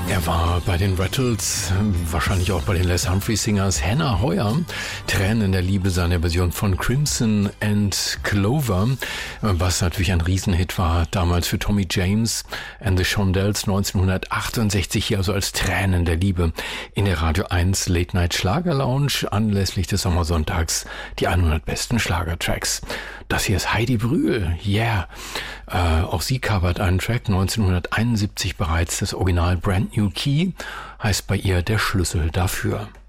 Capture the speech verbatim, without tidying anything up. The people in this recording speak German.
Er war bei den Rattles, wahrscheinlich auch bei den Les Humphrey Singers. Hannah Heuer, Tränen der Liebe, seine Version von Crimson and Clover, was natürlich ein Riesenhit war damals für Tommy James and the Shondells neunzehnhundertachtundsechzig, hier also als Tränen der Liebe in der Radio eins Late Night Schlager Lounge anlässlich des Sommersonntags, die hundert besten Schlagertracks. Das hier ist Heidi Brühl, yeah. Äh, auch sie covert einen Track, neunzehnhunderteinundsiebzig bereits, das Original Brand New Key, heißt bei ihr Der Schlüssel dafür.